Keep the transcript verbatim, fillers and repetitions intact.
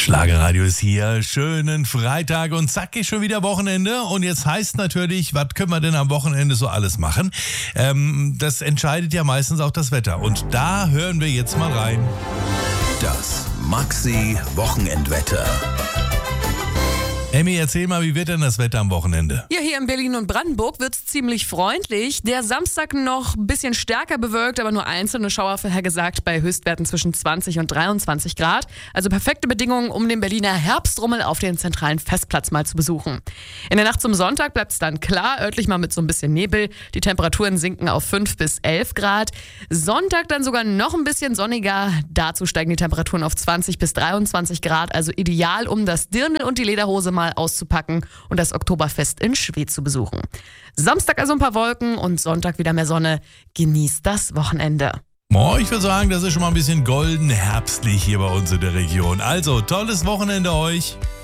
Schlagerradio ist hier, schönen Freitag und zack ist schon wieder Wochenende und jetzt heißt natürlich, was können wir denn am Wochenende so alles machen? Ähm, das entscheidet ja meistens auch das Wetter und da hören wir jetzt mal rein. Das Maxi-Wochenendwetter. Emmy, erzähl mal, wie wird denn das Wetter am Wochenende? Ja, hier in Berlin und Brandenburg wird es ziemlich freundlich. Der Samstag noch ein bisschen stärker bewölkt, aber nur einzelne Schauer vorhergesagt bei Höchstwerten zwischen zwanzig und dreiundzwanzig Grad. Also perfekte Bedingungen, um den Berliner Herbstrummel auf den zentralen Festplatz mal zu besuchen. In der Nacht zum Sonntag bleibt es dann klar, örtlich mal mit so ein bisschen Nebel. Die Temperaturen sinken auf fünf bis elf Grad. Sonntag dann sogar noch ein bisschen sonniger. Dazu steigen die Temperaturen auf zwanzig bis dreiundzwanzig Grad. Also ideal, um das Dirndl und die Lederhose mal auszupacken und das Oktoberfest in Schwedt zu besuchen. Samstag also ein paar Wolken und Sonntag wieder mehr Sonne. Genießt das Wochenende. Oh, ich würde sagen, das ist schon mal ein bisschen golden herbstlich hier bei uns in der Region. Also, tolles Wochenende euch.